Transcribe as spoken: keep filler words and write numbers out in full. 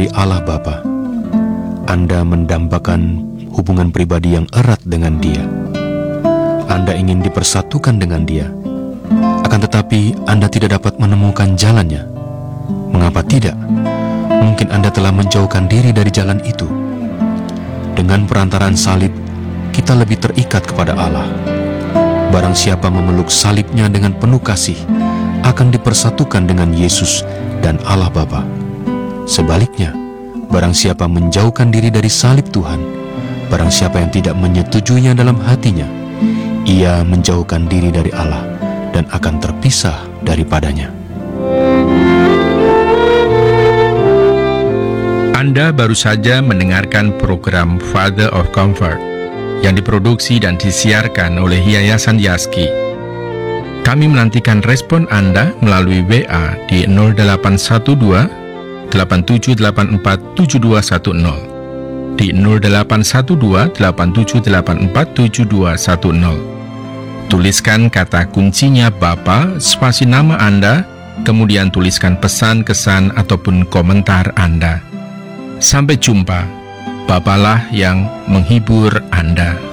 diri Allah Bapa. Anda mendambakan hubungan pribadi yang erat dengan Dia. Anda ingin dipersatukan dengan Dia. Akan tetapi Anda tidak dapat menemukan jalannya. Mengapa tidak? Mungkin Anda telah menjauhkan diri dari jalan itu. Dengan perantaraan salib, kita lebih terikat kepada Allah. Barang siapa memeluk salibnya dengan penuh kasih, akan dipersatukan dengan Yesus dan Allah Bapa. Sebaliknya, barang siapa menjauhkan diri dari salib Tuhan, barang siapa yang tidak menyetujuinya dalam hatinya, ia menjauhkan diri dari Allah dan akan terpisah daripadanya. Anda baru saja mendengarkan program Father of Comfort yang diproduksi dan disiarkan oleh Yayasan Yaski. Kami menantikan respon Anda melalui W A di nol delapan satu dua, delapan tujuh delapan empat, tujuh dua satu nol, di nol delapan satu dua, delapan tujuh delapan empat, tujuh dua satu nol. Tuliskan kata kuncinya Bapa, spasi nama Anda, kemudian tuliskan pesan, kesan, ataupun komentar Anda. Sampai jumpa, Bapalah yang menghibur Anda.